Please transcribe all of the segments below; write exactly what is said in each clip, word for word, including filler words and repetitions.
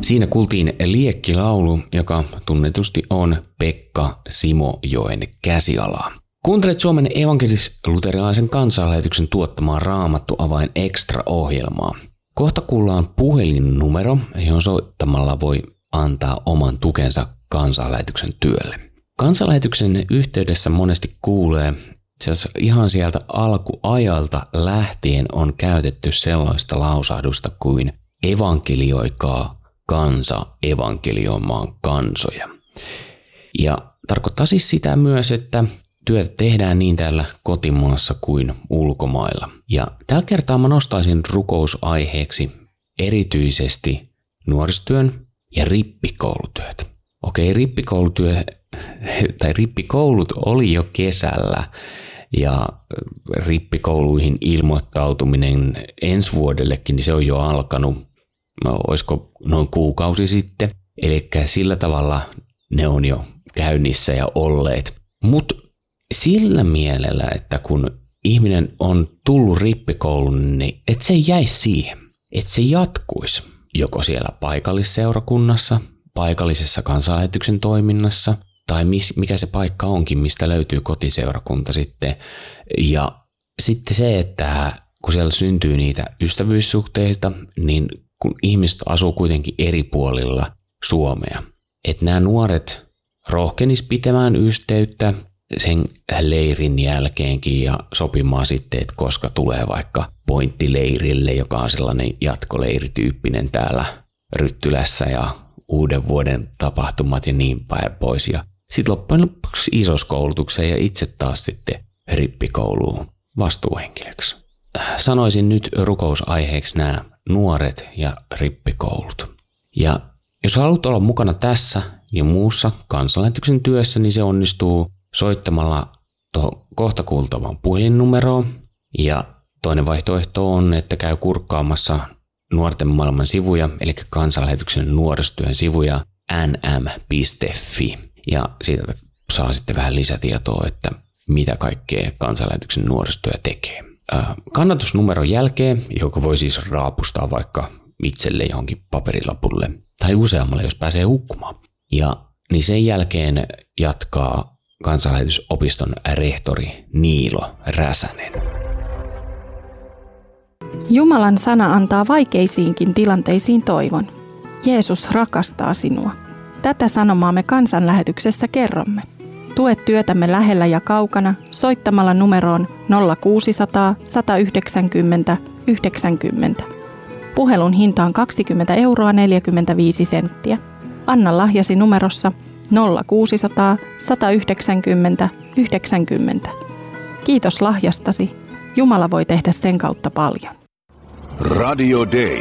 Siinä kuultiin liekkilaulu, joka tunnetusti on Pekka Simojoen käsialaa. Kuuntelet Suomen evankelis-luterilaisen kansanlähetyksen tuottamaa Raamattu avain extra-ohjelmaa. Kohta kuullaan puhelinnumero, johon soittamalla voi antaa oman tukensa kansanlähetyksen työlle. Kansanlähetyksen yhteydessä monesti kuulee, itse ihan sieltä alkuajalta lähtien on käytetty sellaista lausahdusta kuin evankelioikaa kansa evankelioimaan kansoja. Ja tarkoittaa siis sitä myös, että työtä tehdään niin täällä kotimaassa kuin ulkomailla. Ja tällä kertaa mä nostaisin rukousaiheeksi erityisesti nuorisotyön ja rippikoulutyöt. Okei, rippikoulutyö tai rippikoulut oli jo kesällä ja rippikouluihin ilmoittautuminen ensi vuodellekin, niin se on jo alkanut, olisiko noin kuukausi sitten. Eli sillä tavalla ne on jo käynnissä ja olleet. Mutta sillä mielellä, että kun ihminen on tullut rippikouluun, niin et se jäisi siihen. Että se jatkuisi joko siellä paikallisseurakunnassa, paikallisessa kansanlähetyksen toiminnassa, tai mis, mikä se paikka onkin, mistä löytyy kotiseurakunta sitten. Ja sitten se, että kun siellä syntyy niitä ystävyyssuhteita, niin kun ihmiset asuu kuitenkin eri puolilla Suomea, että nämä nuoret rohkenis pitämään yhteyttä sen leirin jälkeenkin ja sopimaan sitten, että koska tulee vaikka pointtileirille, joka on sellainen jatkoleirityyppinen täällä Ryttylässä ja uuden vuoden tapahtumat ja niin päin pois. Ja sitten loppujen lopuksi isoskoulutukseen ja itse taas sitten rippikouluun vastuuhenkilöksi. Sanoisin nyt rukousaiheeksi nämä nuoret ja rippikoulut. Ja jos haluat olla mukana tässä ja muussa kansanlähetyksen työssä, niin se onnistuu soittamalla tuohon kohta kuultavaan puhelinnumeroon. Ja toinen vaihtoehto on, että käy kurkkaamassa Nuorten maailman sivuja, eli kansanlähetyksen nuorisotyön sivuja n m piste f i. Ja siitä saa sitten vähän lisätietoa, että mitä kaikkea kansanlähetyksen nuorisotyö tekee. Kannatusnumeron jälkeen, joka voi siis raapustaa vaikka itselle johonkin paperilapulle tai useammalle, jos pääsee hukkumaan. Ja niin sen jälkeen jatkaa kansanlähetysopiston rehtori Niilo Räsänen. Jumalan sana antaa vaikeisiinkin tilanteisiin toivon. Jeesus rakastaa sinua. Tätä sanomaa me kansanlähetyksessä kerromme. Tue työtämme lähellä ja kaukana soittamalla numeroon nolla kuusisataa, sata yhdeksänkymmentä, yhdeksänkymmentä. Puhelun hinta on kaksikymmentä euroa neljäkymmentäviisi senttiä. Anna lahjasi numerossa nolla kuusisataa, sata yhdeksänkymmentä, yhdeksänkymmentä. Kiitos lahjastasi. Jumala voi tehdä sen kautta paljon. Radio Day.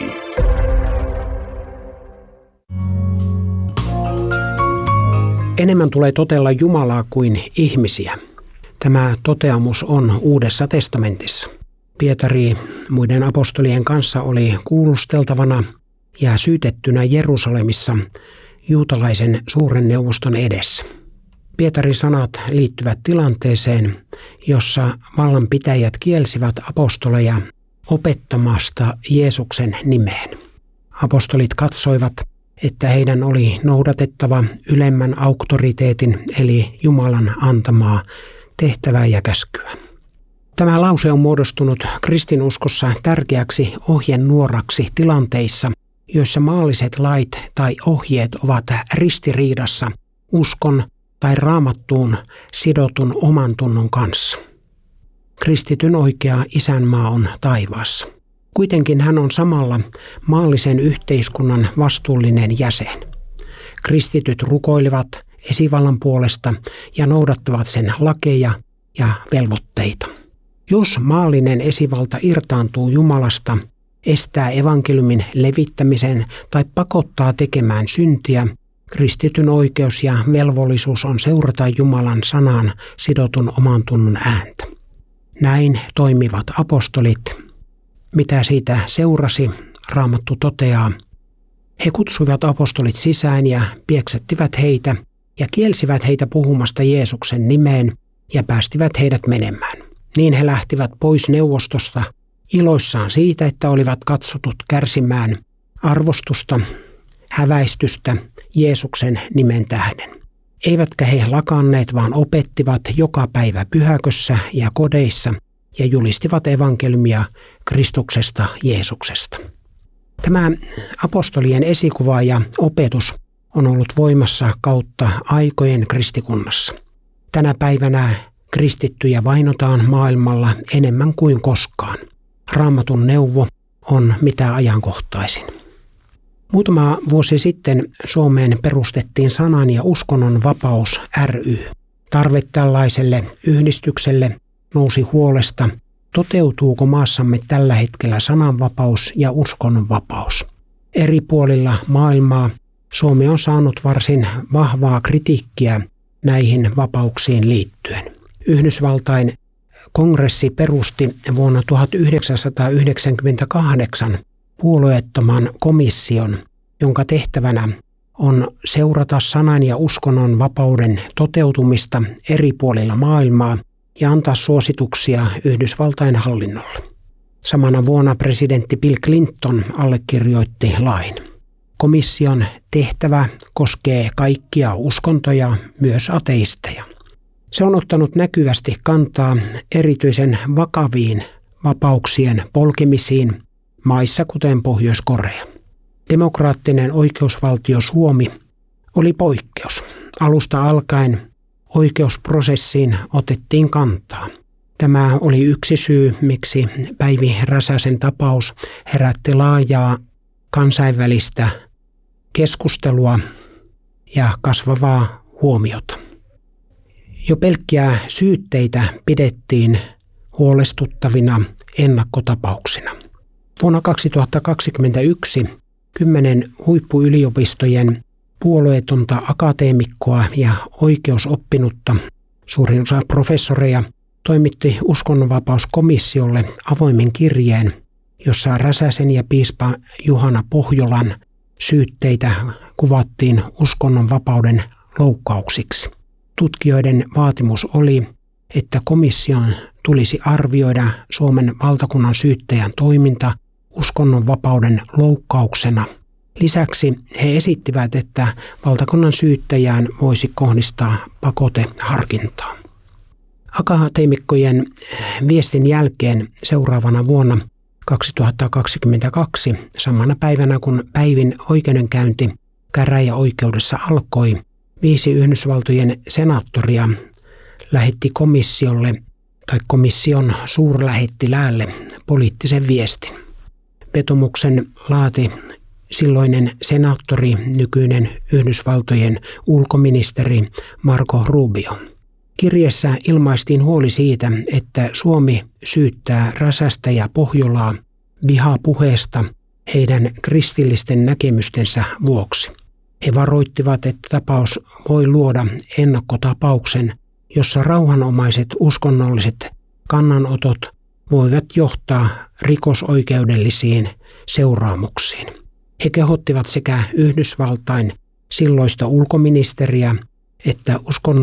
Enemmän tulee totella Jumalaa kuin ihmisiä. Tämä toteamus on Uudessa testamentissa. Pietari muiden apostolien kanssa oli kuulusteltavana ja syytettynä Jerusalemissa juutalaisen suuren neuvoston edessä. Pietarin sanat liittyvät tilanteeseen, jossa vallanpitäjät kielsivät apostoleja opettamasta Jeesuksen nimeen. Apostolit katsoivat, että heidän oli noudatettava ylemmän auktoriteetin eli Jumalan antamaa tehtävää ja käskyä. Tämä lause on muodostunut kristinuskossa tärkeäksi ohjenuoraksi tilanteissa, joissa maalliset lait tai ohjeet ovat ristiriidassa uskon tai raamattuun sidotun oman tunnon kanssa. Kristityn oikea isänmaa on taivaassa. Kuitenkin hän on samalla maallisen yhteiskunnan vastuullinen jäsen. Kristityt rukoilivat esivallan puolesta ja noudattavat sen lakeja ja velvoitteita. Jos maallinen esivalta irtaantuu Jumalasta, estää evankeliumin levittämisen tai pakottaa tekemään syntiä, kristityn oikeus ja velvollisuus on seurata Jumalan sanaan sidotun oman tunnon ääntä. Näin toimivat apostolit. Mitä siitä seurasi, Raamattu toteaa. He kutsuivat apostolit sisään ja pieksettivät heitä ja kielsivät heitä puhumasta Jeesuksen nimeen ja päästivät heidät menemään. Niin he lähtivät pois neuvostosta iloissaan siitä, että olivat katsotut kärsimään arvostusta häväistystä Jeesuksen nimen tähden. Eivätkä he lakanneet, vaan opettivat joka päivä pyhäkössä ja kodeissa ja julistivat evankeliumia Kristuksesta Jeesuksesta. Tämä apostolien esikuva ja opetus on ollut voimassa kautta aikojen kristikunnassa. Tänä päivänä kristittyjä vainotaan maailmalla enemmän kuin koskaan. Raamatun neuvo on mitä ajankohtaisin. Muutama vuosi sitten Suomeen perustettiin Sanan ja uskonnon vapaus ry. Tarve tällaiselle yhdistykselle nousi huolesta, toteutuuko maassamme tällä hetkellä sananvapaus ja uskonnonvapaus. Eri puolilla maailmaa Suomi on saanut varsin vahvaa kritiikkiä näihin vapauksiin liittyen. Yhdysvaltain kongressi perusti vuonna tuhatyhdeksänsataayhdeksänkymmentäkahdeksan puolueettoman komission, jonka tehtävänä on seurata sanan ja uskonnon vapauden toteutumista eri puolilla maailmaa ja antaa suosituksia Yhdysvaltain hallinnolle. Samana vuonna presidentti Bill Clinton allekirjoitti lain. Komission tehtävä koskee kaikkia uskontoja, myös ateisteja. Se on ottanut näkyvästi kantaa erityisen vakaviin vapauksien polkemisiin maissa kuten Pohjois-Korea. Demokraattinen oikeusvaltio Suomi oli poikkeus. Alusta alkaen oikeusprosessiin otettiin kantaa. Tämä oli yksi syy, miksi Päivi Räsäsen tapaus herätti laajaa kansainvälistä keskustelua ja kasvavaa huomiota. Jo pelkkiä syytteitä pidettiin huolestuttavina ennakkotapauksina. Vuonna kaksituhattakaksikymmentäyksi kymmenen huippuyliopistojen puolueetonta akateemikkoa ja oikeusoppinutta, suurin osa professoreja, toimitti uskonnonvapauskomissiolle avoimen kirjeen, jossa Räsäsen ja piispa Juhana Pohjolan syytteitä kuvattiin uskonnonvapauden loukkauksiksi. Tutkijoiden vaatimus oli, että komission tulisi arvioida Suomen valtakunnan syyttäjän toiminta uskonnonvapauden loukkauksena. Lisäksi he esittivät, että valtakunnan syyttäjään voisi kohdistaa pakoteharkintaa. Akateemikkojen viestin jälkeen seuraavana vuonna kaksituhattakaksikymmentäkaksi, samana päivänä kun Päivin oikeudenkäynti käräjäoikeudessa alkoi, viisi Yhdysvaltojen senaattoria lähetti komissiolle tai komission suurlähettiläälle poliittisen viestin. Vetomuksen laati silloinen senaattori, nykyinen Yhdysvaltojen ulkoministeri Marco Rubio. Kirjeessä ilmaistiin huoli siitä, että Suomi syyttää Räsästä ja Pohjolaa vihapuheesta heidän kristillisten näkemystensä vuoksi. He varoittivat, että tapaus voi luoda ennakkotapauksen, jossa rauhanomaiset uskonnolliset kannanotot voivat johtaa rikosoikeudellisiin seuraamuksiin. He kehottivat sekä Yhdysvaltain silloista ulkoministeriä että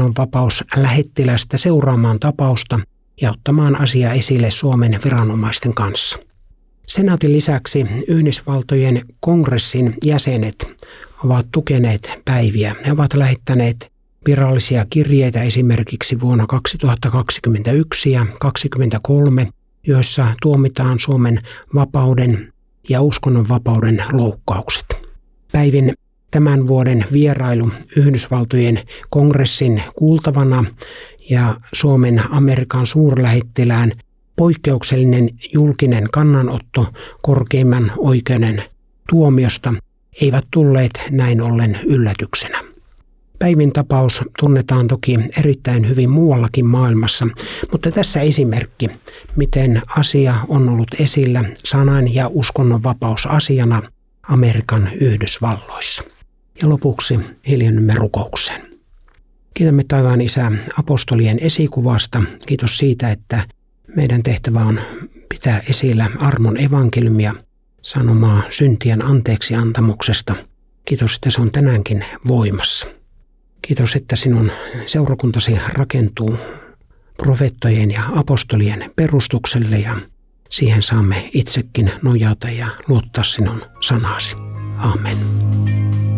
uskonnonvapauslähettilästä seuraamaan tapausta ja ottamaan asia esille Suomen viranomaisten kanssa. Senaatin lisäksi Yhdysvaltojen kongressin jäsenet ovat tukeneet Päiviä. He ovat lähettäneet virallisia kirjeitä esimerkiksi vuonna kaksituhattakaksikymmentäyksi ja kaksituhattakaksikymmentäkolme, joissa tuomitaan Suomen vapauden ja uskonnonvapauden loukkaukset. Päivin tämän vuoden vierailu Yhdysvaltojen kongressin kuultavana ja Suomen Amerikan suurlähettilään poikkeuksellinen julkinen kannanotto korkeimman oikeuden tuomiosta eivät tulleet näin ollen yllätyksenä. Päivin tapaus tunnetaan toki erittäin hyvin muuallakin maailmassa, mutta tässä esimerkki, miten asia on ollut esillä sanan- ja uskonnonvapausasiana Amerikan Yhdysvalloissa. Ja lopuksi hiljennymme rukoukseen. Kiitämme taivaan Isä apostolien esikuvasta. Kiitos siitä, että meidän tehtävä on pitää esillä armon evankeliumia, sanomaa syntien anteeksi antamuksesta. Kiitos, että se on tänäänkin voimassa. Kiitos, että sinun seurakuntasi rakentuu profeettojen ja apostolien perustukselle ja siihen saamme itsekin nojata ja luottaa sinun sanasi. Amen.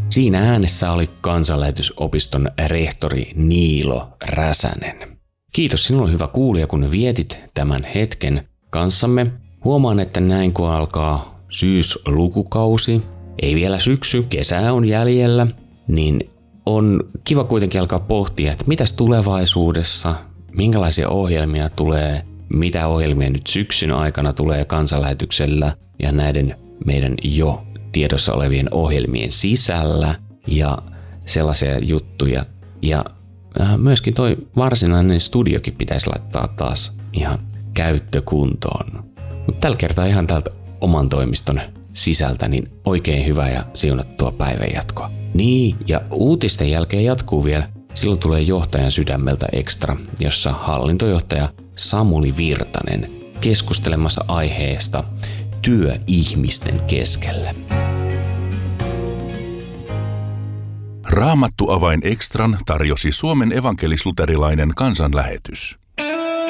Siinä äänessä oli Kansanlähetysopiston rehtori Niilo Räsänen. Kiitos sinulle hyvä kuulija, kun vietit tämän hetken kanssamme. Huomaan, että näin kun alkaa syyslukukausi, ei vielä syksy, kesä on jäljellä, niin on kiva kuitenkin alkaa pohtia, että mitäs tulevaisuudessa, minkälaisia ohjelmia tulee, mitä ohjelmia nyt syksyn aikana tulee Kansanlähetyksellä ja näiden meidän jo tiedossa olevien ohjelmien sisällä ja sellaisia juttuja. Ja myöskin toi varsinainen studiokin pitäisi laittaa taas ihan käyttökuntoon. Mutta tällä kertaa ihan täältä oman toimiston sisältä, niin oikein hyvää ja siunattua päivänjatkoa. Niin, ja uutisten jälkeen jatkuu vielä. Silloin tulee Johtajan sydämeltä Extra, jossa hallintojohtaja Samuli Virtanen keskustelemassa aiheesta työ ihmisten keskellä. Raamattu avain Extran tarjosi Suomen evankelis-luterilainen kansanlähetys.